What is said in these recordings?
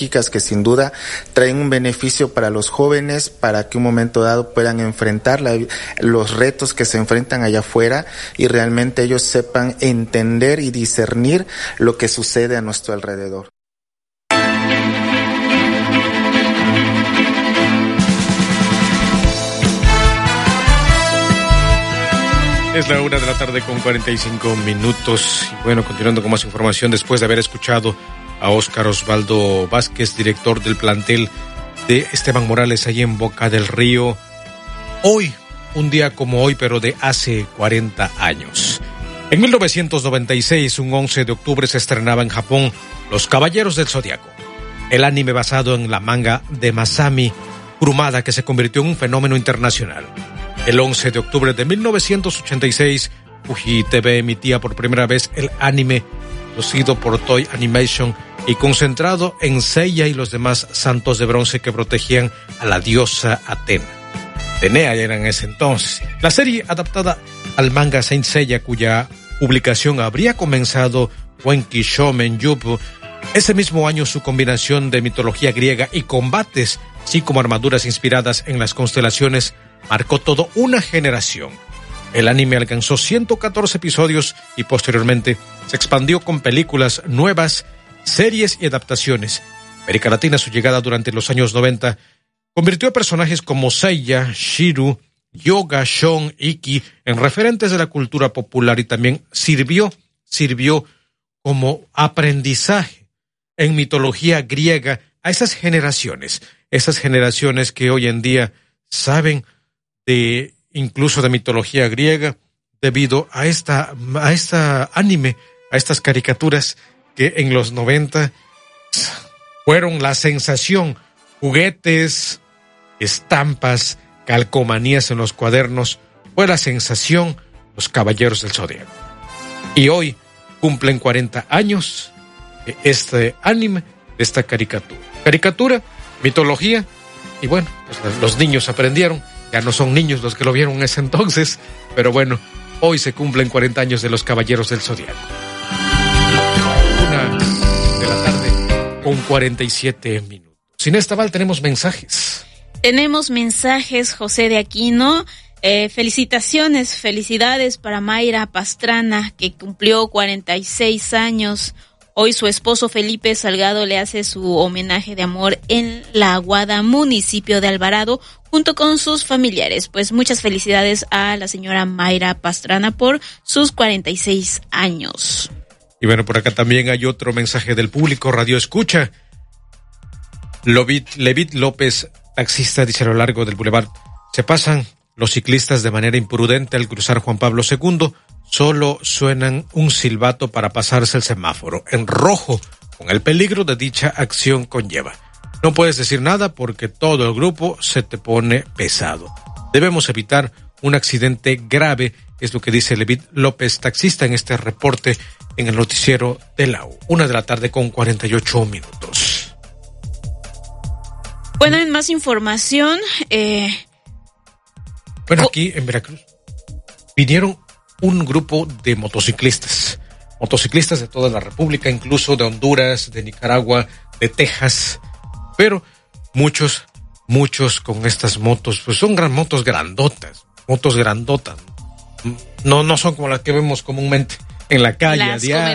que sin duda traen un beneficio para los jóvenes, para que un momento dado puedan enfrentar los retos que se enfrentan allá afuera y realmente ellos sepan entender y discernir lo que sucede a nuestro alrededor. Es la 1:45 p.m. Y bueno, continuando con más información, después de haber escuchado a Óscar Osvaldo Vázquez, director del plantel de Esteban Morales, ahí en Boca del Río. Hoy, un día como hoy, pero de hace 40 años. En 1996, un 11 de octubre, se estrenaba en Japón Los Caballeros del Zodiaco, el anime basado en la manga de Masami Kurumada, que se convirtió en un fenómeno internacional. El 11 de octubre de 1986, Fuji TV emitía por primera vez el anime producido por Toei Animation y concentrado en Seiya y los demás santos de bronce que protegían a la diosa Atena. Atenea era en ese entonces. La serie, adaptada al manga Saint Seiya, cuya publicación habría comenzado Wenki Shomen Yubu, ese mismo año, su combinación de mitología griega y combates, así como armaduras inspiradas en las constelaciones, marcó toda una generación. El anime alcanzó 114 episodios y posteriormente se expandió con películas nuevas, series y adaptaciones. América Latina, su llegada durante los años 90 convirtió a personajes como Seiya, Shiru, Yoga, Shon, Iki en referentes de la cultura popular y también sirvió como aprendizaje en mitología griega a esas generaciones que hoy en día saben incluso de mitología griega, debido a esta anime, a estas caricaturas que en los 90 fueron la sensación. Juguetes, estampas, calcomanías en los cuadernos, fue la sensación Los Caballeros del Zodiaco. Y hoy cumplen 40 años de este anime, de esta caricatura, mitología, y bueno, pues los niños aprendieron. Ya no son niños los que lo vieron en ese entonces, pero bueno, hoy se cumplen 40 años de Los Caballeros del Zodiaco. 1:47 p.m. Sin esta, Val, tenemos mensajes. Tenemos mensajes, José de Aquino. Felicidades para Mayra Pastrana, que cumplió 46 años. Hoy su esposo Felipe Salgado le hace su homenaje de amor en La Aguada, municipio de Alvarado, junto con sus familiares. Pues muchas felicidades a la señora Mayra Pastrana por sus 46 años. Y bueno, por acá también hay otro mensaje del público, Radio Escucha. Levit López, taxista, dice: a lo largo del bulevar se pasan los ciclistas de manera imprudente al cruzar Juan Pablo II. Solo suenan un silbato para pasarse el semáforo en rojo, con el peligro de dicha acción conlleva. No puedes decir nada porque todo el grupo se te pone pesado. Debemos evitar un accidente grave, es lo que dice Levit López, taxista, en este reporte en el noticiero de la U. 1:48 p.m. Bueno, en más información... Bueno, aquí en Veracruz vinieron un grupo de motociclistas de toda la República, incluso de Honduras, de Nicaragua, de Texas, pero muchos con estas motos, pues son motos grandotas, no son como las que vemos comúnmente en la calle a diario.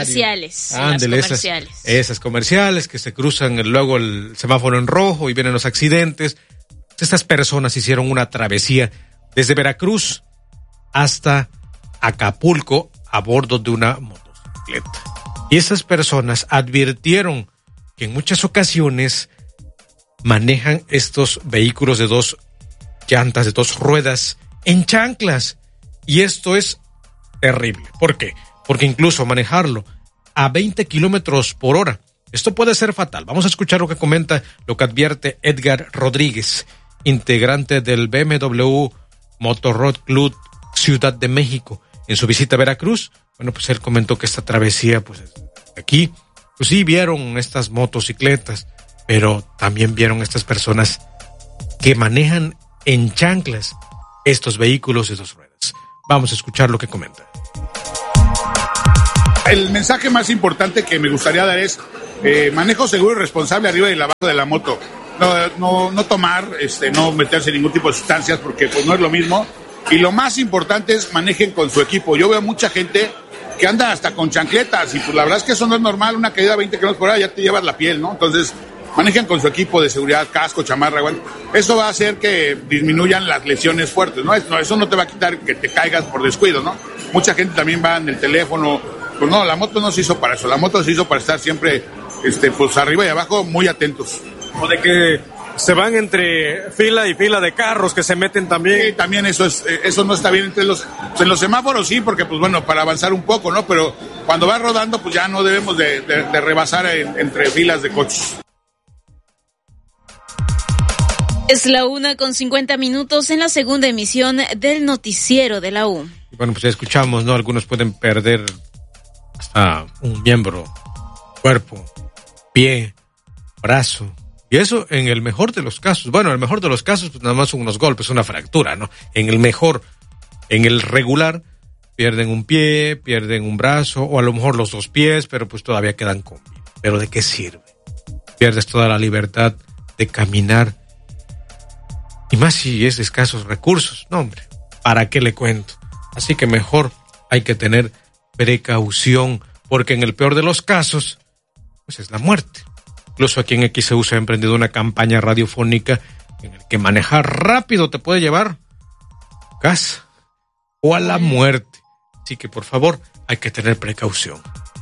Esas comerciales que se cruzan luego el semáforo en rojo y vienen los accidentes. Estas personas hicieron una travesía desde Veracruz hasta Acapulco a bordo de una motocicleta. Y esas personas advirtieron que en muchas ocasiones manejan estos vehículos de 2 llantas, de 2 ruedas, en chanclas. Y esto es terrible. ¿Por qué? Porque incluso manejarlo a 20 kilómetros por hora, esto puede ser fatal. Vamos a escuchar lo que comenta, lo que advierte Edgar Rodríguez, integrante del BMW Motorrad Club Ciudad de México. En su visita a Veracruz, bueno, pues él comentó que esta travesía, pues aquí, pues sí vieron estas motocicletas, pero también vieron estas personas que manejan en chanclas estos vehículos de 2 ruedas. Vamos a escuchar lo que comenta. El mensaje más importante que me gustaría dar es, Manejo seguro y responsable arriba y abajo de la moto. No tomar, no meterse en ningún tipo de sustancias porque pues no es lo mismo. Y lo más importante es manejen con su equipo. Yo veo mucha gente que anda hasta con chancletas y pues la verdad es que eso no es normal. Una caída a 20 kilómetros por hora ya te llevas la piel, ¿no? Entonces manejen con su equipo de seguridad, casco, chamarra, igual. Eso va a hacer que disminuyan las lesiones fuertes, ¿no? Eso no te va a quitar que te caigas por descuido, ¿no? Mucha gente también va en el teléfono. Pues no, la moto no se hizo para eso. La moto se hizo para estar siempre, pues arriba y abajo, muy atentos. O de que se van entre fila y fila de carros que se meten también. Sí, también eso no está bien en los semáforos, sí, porque pues bueno, para avanzar un poco, ¿no? Pero cuando vas rodando, pues ya no debemos de rebasar entre filas de coches. Es la 1:50 en la segunda emisión del noticiero de la U. Bueno, pues ya escuchamos, ¿no? Algunos pueden perder hasta un miembro, cuerpo, pie, brazo. Y eso en el mejor de los casos. Bueno, en el mejor de los casos, pues nada más son unos golpes, una fractura, ¿no? En el mejor, en el regular, pierden un pie, pierden un brazo, o a lo mejor los dos pies, pero pues todavía quedan con vida. ¿Pero de qué sirve? Pierdes toda la libertad de caminar. Y más si es de escasos recursos. No, hombre, ¿para qué le cuento? Así que mejor hay que tener precaución, porque en el peor de los casos, pues es la muerte. Incluso aquí en XEU se ha emprendido una campaña radiofónica en el que manejar rápido te puede llevar a casa o a la muerte. Así que por favor hay que tener precaución.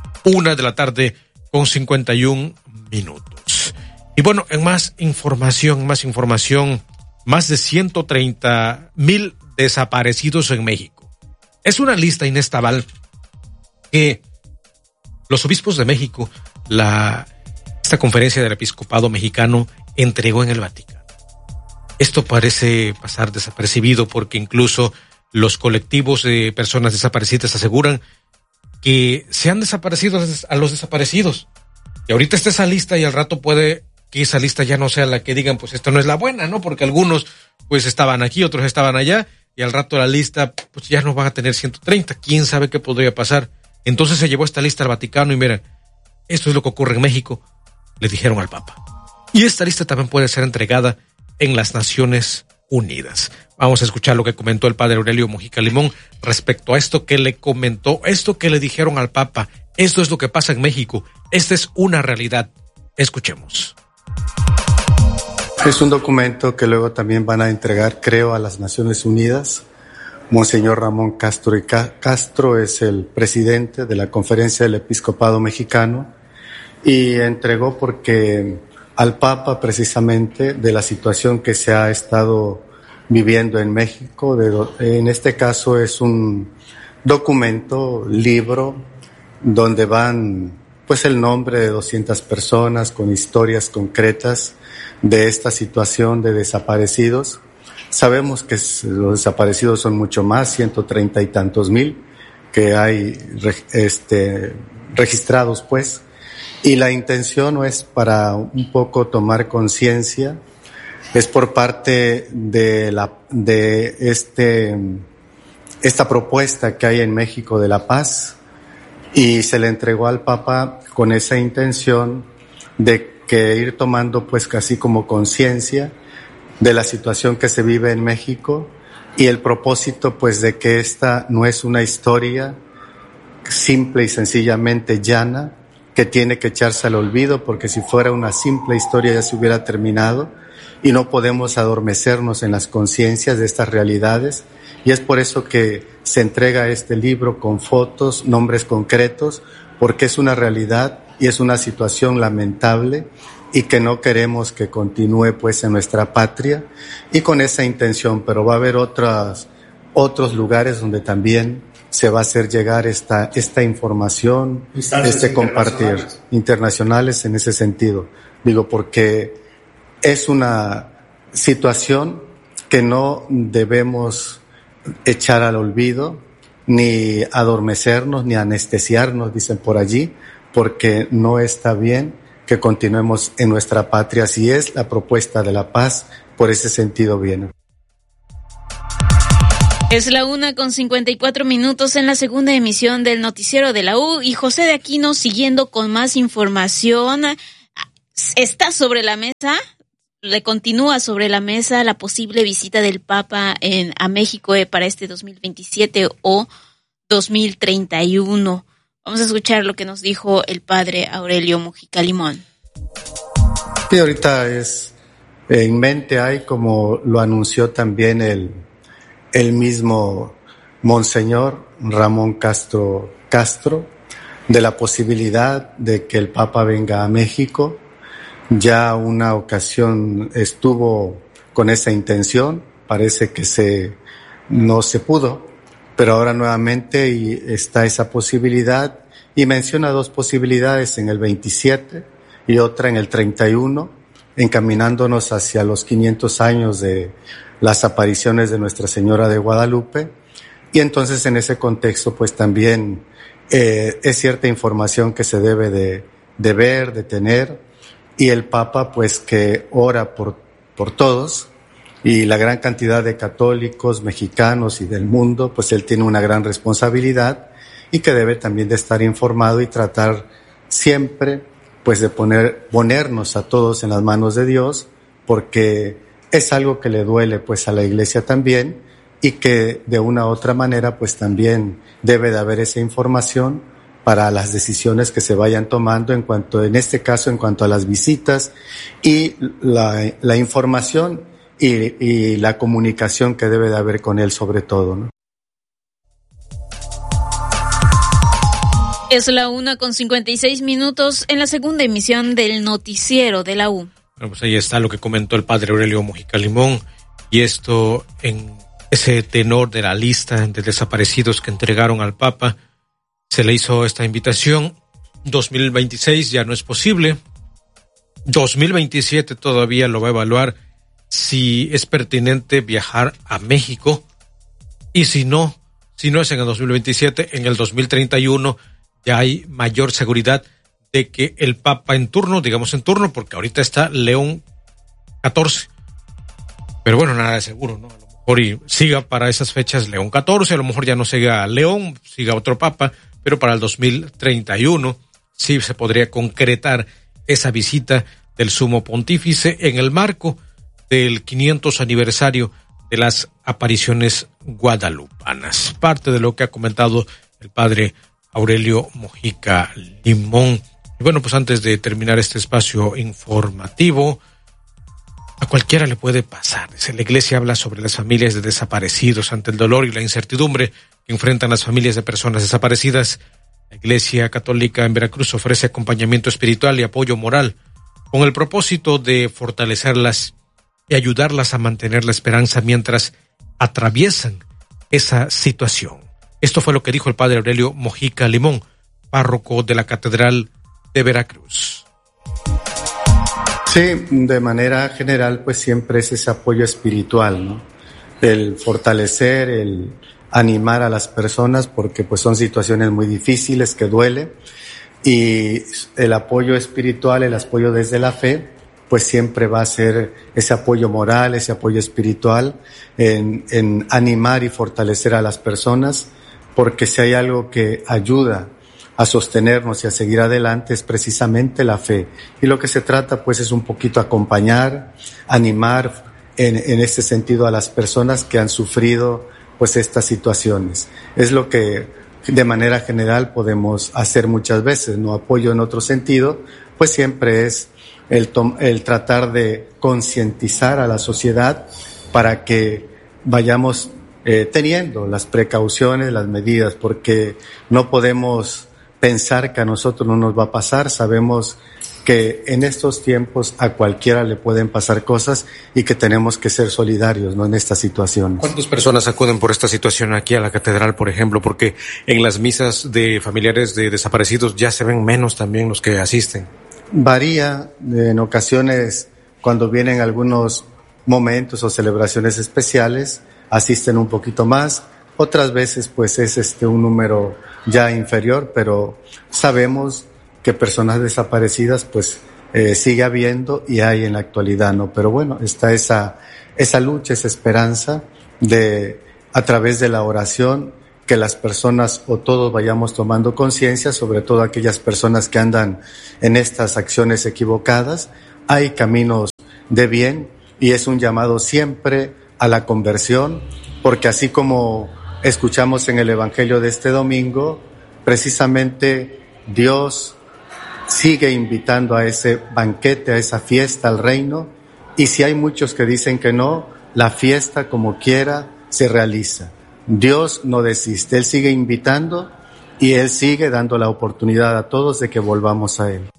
1:51 p.m. Y bueno, en más información, más de 130,000 desaparecidos en México. Es una lista, Inés Tabal, que los obispos de México, esta conferencia del episcopado mexicano entregó en el Vaticano. Esto parece pasar desapercibido porque incluso los colectivos de personas desaparecidas aseguran que se han desaparecido a los desaparecidos. Y ahorita está esa lista y al rato puede que esa lista ya no sea la que digan, pues esta no es la buena, ¿no? Porque algunos pues estaban aquí, otros estaban allá y al rato la lista pues ya no van a tener 130. ¿Quién sabe qué podría pasar? Entonces se llevó esta lista al Vaticano y mira, esto es lo que ocurre en México, le dijeron al Papa. Y esta lista también puede ser entregada en las Naciones Unidas. Vamos a escuchar lo que comentó el padre Aurelio Mujica Limón respecto a esto que le comentó, esto que le dijeron al Papa. Esto es lo que pasa en México. Esta es una realidad. Escuchemos. Es un documento que luego también van a entregar, creo, a las Naciones Unidas. Monseñor Ramón Castro y Castro es el presidente de la Conferencia del Episcopado Mexicano y entregó porque al Papa precisamente de la situación que se ha estado viviendo en México. En este caso es un documento, libro, donde van pues el nombre de 200 personas con historias concretas de esta situación de desaparecidos. Sabemos que los desaparecidos son mucho más, 130 y tantos mil que hay registrados pues, y la intención no es para un poco tomar conciencia, es por parte de esta propuesta que hay en México de la paz, y se le entregó al Papa con esa intención de que ir tomando pues casi como conciencia de la situación que se vive en México y el propósito pues de que esta no es una historia simple y sencillamente llana que tiene que echarse al olvido, porque si fuera una simple historia ya se hubiera terminado, y no podemos adormecernos en las conciencias de estas realidades, y es por eso que se entrega este libro con fotos, nombres concretos, porque es una realidad y es una situación lamentable y que no queremos que continúe pues en nuestra patria, y con esa intención, pero va a haber otros lugares donde también se va a hacer llegar esta información, compartir internacionales en ese sentido. Digo, porque es una situación que no debemos echar al olvido, ni adormecernos, ni anestesiarnos, dicen por allí, porque no está bien que continuemos en nuestra patria. Si es la propuesta de la paz, por ese sentido viene. Es la 1:54 en la segunda emisión del noticiero de la U, y José de Aquino, siguiendo con más información, está sobre la mesa, le continúa sobre la mesa la posible visita del Papa a México para este 2027 o 2031. Vamos a escuchar lo que nos dijo el padre Aurelio Mujica Limón. Sí, ahorita en mente hay, como lo anunció también el mismo Monseñor Ramón Castro, de la posibilidad de que el Papa venga a México. Ya una ocasión estuvo con esa intención, parece que no se pudo, pero ahora nuevamente está esa posibilidad, y menciona dos posibilidades, en el 27 y otra en el 31, encaminándonos hacia los 500 años de las apariciones de Nuestra Señora de Guadalupe. Y entonces en ese contexto pues también es cierta información que se debe de ver, de tener, y el Papa pues que ora por todos, y la gran cantidad de católicos mexicanos y del mundo, pues él tiene una gran responsabilidad, y que debe también de estar informado y tratar siempre pues de ponernos a todos en las manos de Dios, porque es algo que le duele pues a la Iglesia también, y que de una u otra manera pues también debe de haber esa información para las decisiones que se vayan tomando en este caso en cuanto a las visitas y la información y la comunicación que debe de haber con él sobre todo, ¿no? Es la 1:56 en la segunda emisión del noticiero de la U. Bueno, pues ahí está lo que comentó el padre Aurelio Mujica Limón, y esto en ese tenor de la lista de desaparecidos que entregaron al Papa. Se le hizo esta invitación. 2026 ya no es posible. 2027 todavía lo va a evaluar si es pertinente viajar a México, y si no es en el 2027, en el 2031 ya hay mayor seguridad de que el Papa en turno, porque ahorita está León XIV, pero bueno, nada de seguro, ¿no? A lo mejor y siga para esas fechas León XIV, a lo mejor ya no siga León, siga otro Papa, pero para el 2031 sí se podría concretar esa visita del Sumo Pontífice en el marco del 500 aniversario de las apariciones guadalupanas. Parte de lo que ha comentado el padre Aurelio Mujica Limón. Y bueno, pues antes de terminar este espacio informativo, a cualquiera le puede pasar. La Iglesia habla sobre las familias de desaparecidos ante el dolor y la incertidumbre que enfrentan las familias de personas desaparecidas. La Iglesia Católica en Veracruz ofrece acompañamiento espiritual y apoyo moral con el propósito de fortalecerlas y ayudarlas a mantener la esperanza mientras atraviesan esa situación. Esto fue lo que dijo el padre Aurelio Mujica Limón, párroco de la Catedral de Veracruz. Sí, de manera general pues siempre es ese apoyo espiritual, ¿no? El fortalecer, el animar a las personas, porque pues son situaciones muy difíciles que duele, y el apoyo espiritual, el apoyo desde la fe, pues siempre va a ser ese apoyo moral, ese apoyo espiritual en animar y fortalecer a las personas, porque si hay algo que ayuda a sostenernos y a seguir adelante es precisamente la fe. Y lo que se trata pues es un poquito acompañar, animar en este sentido a las personas que han sufrido pues estas situaciones. Es lo que de manera general podemos hacer muchas veces, no apoyo en otro sentido, pues siempre es el tratar de concientizar a la sociedad para que vayamos teniendo las precauciones, las medidas, porque no podemos pensar que a nosotros no nos va a pasar. Sabemos que en estos tiempos a cualquiera le pueden pasar cosas y que tenemos que ser solidarios, ¿no?, en esta situación. ¿Cuántas personas acuden por esta situación aquí a la catedral, por ejemplo? Porque en las misas de familiares de desaparecidos ya se ven menos también los que asisten. Varía, en ocasiones cuando vienen algunos momentos o celebraciones especiales asisten un poquito más, otras veces pues es un número ya inferior, pero sabemos que personas desaparecidas pues sigue habiendo y hay en la actualidad, ¿no? Pero bueno, está esa lucha, esa esperanza de a través de la oración, que las personas o todos vayamos tomando conciencia, sobre todo aquellas personas que andan en estas acciones equivocadas. Hay caminos de bien y es un llamado siempre a la conversión, porque así como escuchamos en el Evangelio de este domingo, precisamente Dios sigue invitando a ese banquete, a esa fiesta, al reino, y si hay muchos que dicen que no, la fiesta como quiera se realiza. Dios no desiste, Él sigue invitando y Él sigue dando la oportunidad a todos de que volvamos a Él.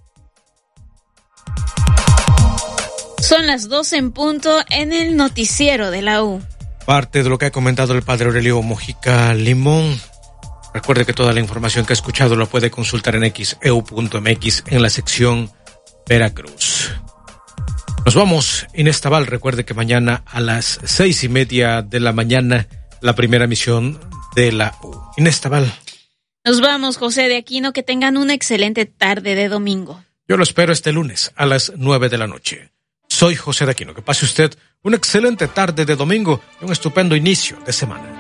Son las 12 en punto en el noticiero de la U. Parte de lo que ha comentado el padre Aurelio Mojica Limón. Recuerde que toda la información que ha escuchado la puede consultar en xeu.mx en la sección Veracruz. Nos vamos, Inés Tabal. Recuerde que mañana a las 6:30 de la mañana la primera emisión de la U. Inés Tabal. Nos vamos, José de Aquino, que tengan una excelente tarde de domingo. Yo lo espero este lunes a las 9 de la noche. Soy José de Aquino. Que pase usted una excelente tarde de domingo y un estupendo inicio de semana.